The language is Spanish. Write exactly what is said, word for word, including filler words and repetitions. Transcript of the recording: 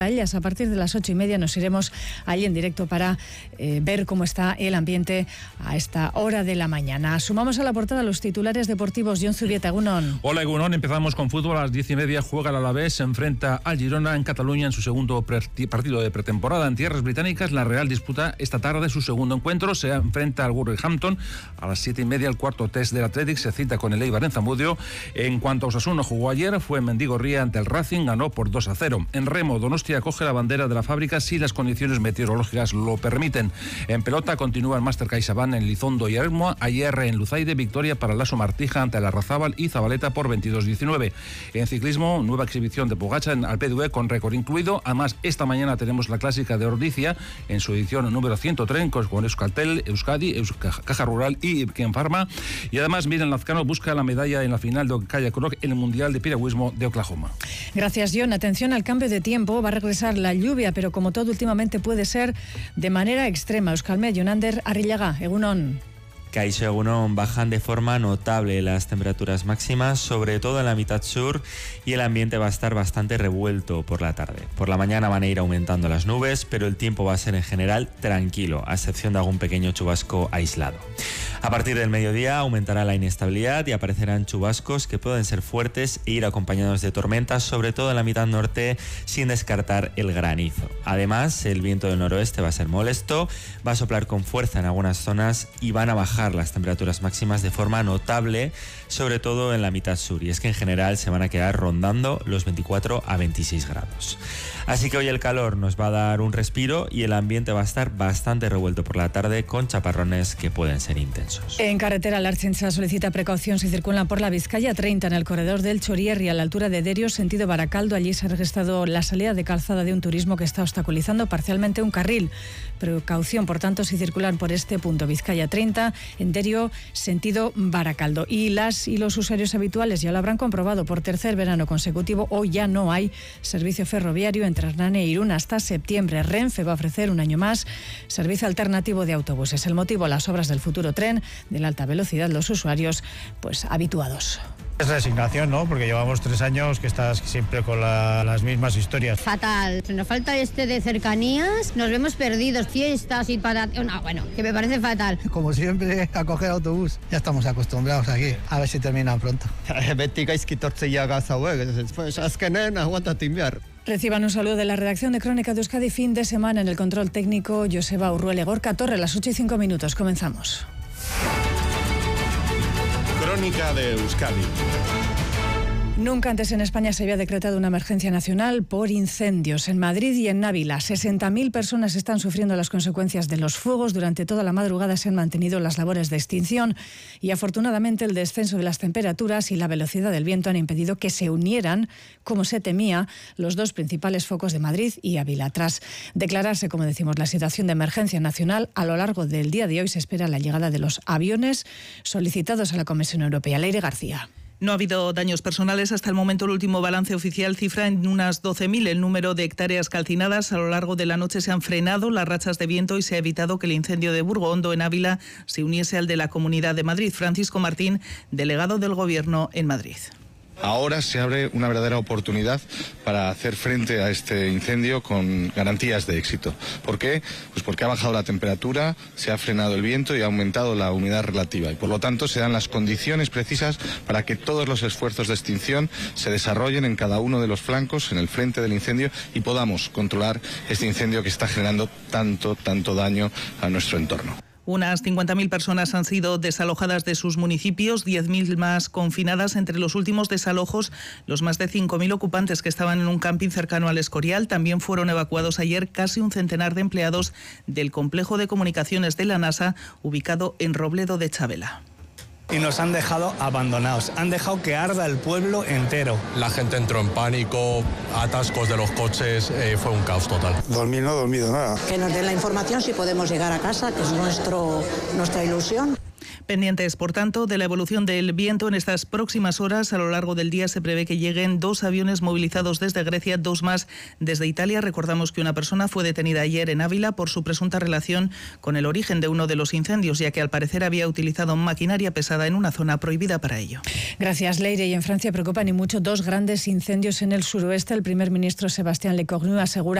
ellas. A partir de las ocho y media nos iremos allí en directo para eh, ver cómo está el ambiente a esta hora de la mañana. Sumamos a la portada los titulares deportivos. Jon Zubieta, Egunon. Hola, Egunon. Empezamos con fútbol. A las diez y media juega el Alavés, se enfrenta al Girona en Cataluña en su segundo partido de pretemporada en tierras británicas. La Real disputa esta tarde su segundo encuentro. Se enfrenta al Wolverhampton. A las siete y media el cuarto test del Athletic se cita con el Eibar en Zamudio. En cuanto a Osasuna, jugó ayer, fue en Mendigorría ante el Racing, ganó por dos a cero. En remo, Donostia acoge la bandera de la fábrica si las condiciones meteorológicas lo permiten. En pelota continúa el Máster CaixaBank en Lizondo y Ermua. Ayer en Luzaide, victoria para Lasso Martija ante el Larrazábal y Zabaleta por veintidós diecinueve. En ciclismo, nueva exhibición de Pogačar en Alpe d'Huez con récord incluido. Además, esta mañana tenemos la clásica de Ordizia en su edición número ciento tres con Euskaltel, Euskadi, Euskadi, Caja Rural y Ken Pharma. Y además, Miren Lazcano busca la medalla en la final de Kayak Rock en el Mundial de Piragüismo de Oklahoma. Gracias, John. Atención al cambio de tiempo. Va a regresar la lluvia, pero como todo últimamente puede ser de manera extrema. Euskalmet, Jonander Arrillaga, Egunon. Kaixo, Egunon. Bajan de forma notable las temperaturas máximas, sobre todo en la mitad sur, y el ambiente va a estar bastante revuelto por la tarde. Por la mañana van a ir aumentando las nubes, pero el tiempo va a ser en general tranquilo, a excepción de algún pequeño chubasco aislado. A partir del mediodía aumentará la inestabilidad y aparecerán chubascos que pueden ser fuertes e ir acompañados de tormentas, sobre todo en la mitad norte, sin descartar el granizo. Además, el viento del noroeste va a ser molesto, va a soplar con fuerza en algunas zonas y van a bajar las temperaturas máximas de forma notable, sobre todo en la mitad sur, y es que en general se van a quedar rondando los veinticuatro a veintiséis grados. Así que hoy el calor nos va a dar un respiro y el ambiente va a estar bastante revuelto por la tarde, con chaparrones que pueden ser intensos. En carretera, la Ertzaintza solicita precaución si circulan por la Vizcaya treinta en el corredor del Chorierri a la altura de Derio, sentido Baracaldo. Allí se ha registrado la salida de calzada de un turismo que está obstaculizando parcialmente un carril. Precaución, por tanto, si circulan por este punto, Vizcaya treinta, en Derio, sentido Baracaldo. Y las y los usuarios habituales ya lo habrán comprobado, por tercer verano consecutivo hoy ya no hay servicio ferroviario entre Hernane e Irún hasta septiembre. Renfe va a ofrecer un año más servicio alternativo de autobuses. El motivo, las obras del futuro tren de la alta velocidad, los usuarios pues habituados. Es resignación, ¿no? Porque llevamos tres años que estás siempre con la, las mismas historias. Fatal. Nos falta este de cercanías, nos vemos perdidos, fiestas y para... No, bueno, que me parece fatal. Como siempre, a coger autobús. Ya estamos acostumbrados aquí. A ver si termina pronto. Reciban un saludo de la redacción de Crónica de Euskadi. Fin de semana en el control técnico, Joseba Urruele. Gorka Torre, las ocho y cinco minutos. Comenzamos. Crónica de Euskadi. Nunca antes en España se había decretado una emergencia nacional por incendios. En Madrid y en Ávila, sesenta mil personas están sufriendo las consecuencias de los fuegos. Durante toda la madrugada se han mantenido las labores de extinción y afortunadamente el descenso de las temperaturas y la velocidad del viento han impedido que se unieran, como se temía, los dos principales focos de Madrid y Ávila. Tras declararse, como decimos, la situación de emergencia nacional, a lo largo del día de hoy se espera la llegada de los aviones solicitados a la Comisión Europea. Leire García. No ha habido daños personales. Hasta el momento, el último balance oficial cifra en unas doce mil el número de hectáreas calcinadas. A lo largo de la noche se han frenado las rachas de viento y se ha evitado que el incendio de Burgondo, en Ávila, se uniese al de la Comunidad de Madrid. Francisco Martín, delegado del Gobierno en Madrid. Ahora se abre una verdadera oportunidad para hacer frente a este incendio con garantías de éxito. ¿Por qué? Pues porque ha bajado la temperatura, se ha frenado el viento y ha aumentado la humedad relativa. Y por lo tanto se dan las condiciones precisas para que todos los esfuerzos de extinción se desarrollen en cada uno de los flancos, en el frente del incendio, y podamos controlar este incendio que está generando tanto, tanto daño a nuestro entorno. Unas cincuenta mil personas han sido desalojadas de sus municipios, diez mil más confinadas. Entre los últimos desalojos, los más de cinco mil ocupantes que estaban en un camping cercano al Escorial. También fueron evacuados ayer casi un centenar de empleados del complejo de comunicaciones de la NASA, ubicado en Robledo de Chavela. Y nos han dejado abandonados, han dejado que arda el pueblo entero. La gente entró en pánico, atascos de los coches, eh, fue un caos total. Dormir no he dormido nada. Que nos den la información si podemos llegar a casa, que es nuestro, nuestra ilusión. Pendientes, por tanto, de la evolución del viento en estas próximas horas. A lo largo del día se prevé que lleguen dos aviones movilizados desde Grecia, dos más desde Italia. Recordamos que una persona fue detenida ayer en Ávila por su presunta relación con el origen de uno de los incendios, ya que al parecer había utilizado maquinaria pesada en una zona prohibida para ello. Gracias, Leire. Y en Francia preocupan y mucho dos grandes incendios en el suroeste. El primer ministro Sébastien Lecornu asegura